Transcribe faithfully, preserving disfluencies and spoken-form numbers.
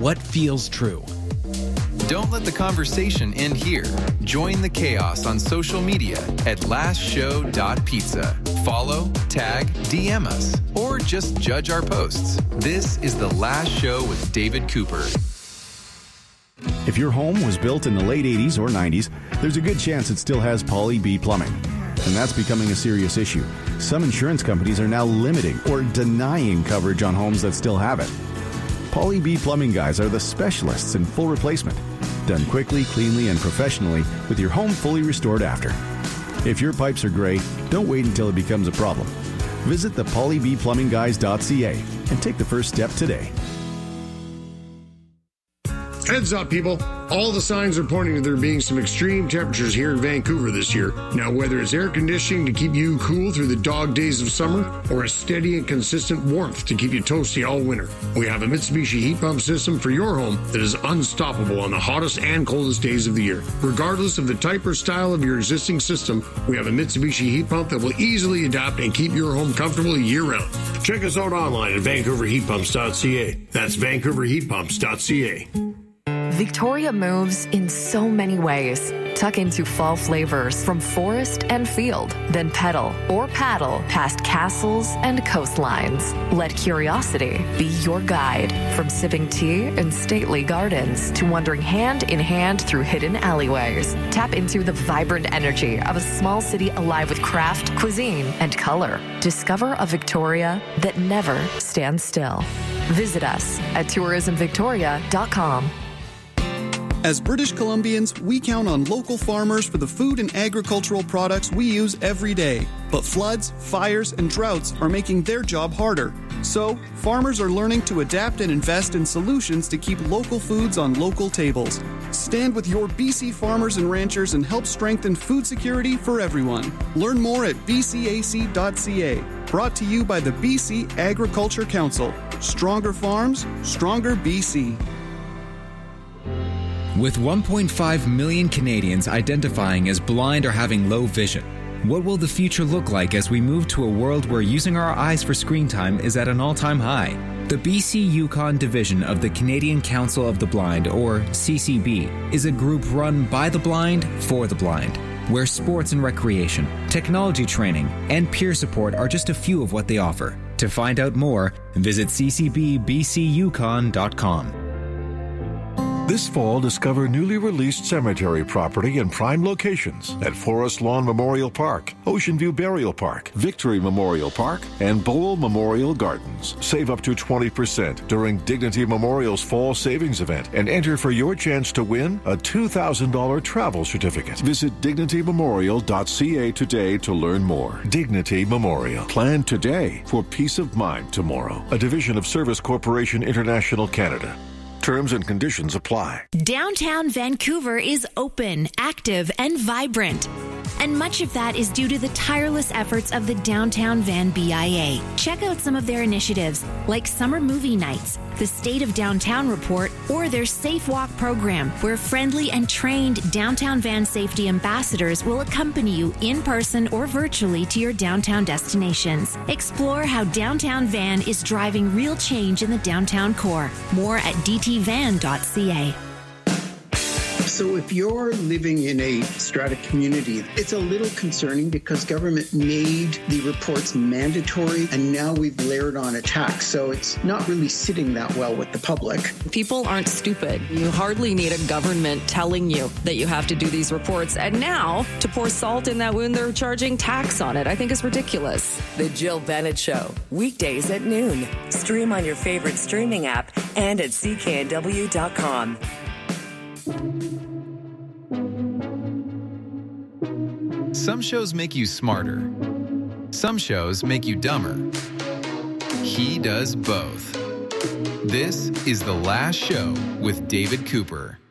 what feels true. Don't let the conversation end here. Join the chaos on social media at last show dot pizza. Follow, tag, D M us, or just judge our posts. This is The Last Show with David Cooper. If your home was built in the late eighties or nineties, there's a good chance it still has Poly B plumbing. And that's becoming a serious issue. Some insurance companies are now limiting or denying coverage on homes that still have it. Poly B Plumbing Guys are the specialists in full replacement. Done quickly, cleanly, and professionally with your home fully restored after. If your pipes are gray, don't wait until it becomes a problem. Visit the poly b plumbing guys dot c a and take the first step today. Heads up, people. All the signs are pointing to there being some extreme temperatures here in Vancouver this year. Now, whether it's air conditioning to keep you cool through the dog days of summer or a steady and consistent warmth to keep you toasty all winter, we have a Mitsubishi heat pump system for your home that is unstoppable on the hottest and coldest days of the year. Regardless of the type or style of your existing system, we have a Mitsubishi heat pump that will easily adapt and keep your home comfortable year-round. Check us out online at vancouver heat pumps dot c a. That's vancouver heat pumps dot c a. Victoria moves in so many ways. Tuck into fall flavors from forest and field, then pedal or paddle past castles and coastlines. Let curiosity be your guide, from sipping tea in stately gardens to wandering hand in hand through hidden alleyways. Tap into the vibrant energy of a small city alive with craft, cuisine, and color. Discover a Victoria that never stands still. Visit us at tourism victoria dot com. As British Columbians, we count on local farmers for the food and agricultural products we use every day. But floods, fires, and droughts are making their job harder. So, farmers are learning to adapt and invest in solutions to keep local foods on local tables. Stand with your B C farmers and ranchers and help strengthen food security for everyone. Learn more at b c a c dot c a. Brought to you by the B C Agriculture Council. Stronger farms, stronger B C. With one point five million Canadians identifying as blind or having low vision, what will the future look like as we move to a world where using our eyes for screen time is at an all-time high? The B C Yukon division of the Canadian Council of the Blind, or C C B, is a group run by the blind for the blind, where sports and recreation, technology training, and peer support are just a few of what they offer. To find out more, visit c c b b c yukon dot com. This fall, discover newly released cemetery property in prime locations at Forest Lawn Memorial Park, Ocean View Burial Park, Victory Memorial Park, and Bowl Memorial Gardens. Save up to twenty percent during Dignity Memorial's Fall Savings Event and enter for your chance to win a two thousand dollars travel certificate. Visit dignity memorial dot c a today to learn more. Dignity Memorial. Plan today for peace of mind tomorrow. A division of Service Corporation International Canada. Terms and conditions apply. Downtown Vancouver is open, active, and vibrant. And much of that is due to the tireless efforts of the Downtown Van B I A. Check out some of their initiatives, like summer movie nights, the State of Downtown Report, or their Safe Walk program, where friendly and trained Downtown Van safety ambassadors will accompany you in person or virtually to your downtown destinations. Explore how Downtown Van is driving real change in the downtown core. More at d t van dot c a. So if you're living in a strata community, it's a little concerning because government made the reports mandatory and now we've layered on a tax. So it's not really sitting that well with the public. People aren't stupid. You hardly need a government telling you that you have to do these reports. And now, to pour salt in that wound, they're charging tax on it. I think it's ridiculous. The Jill Bennett Show, weekdays at noon. Stream on your favorite streaming app and at c k n w dot com. Some shows make you smarter. Some shows make you dumber. He does both. This is The Last Show with David Cooper.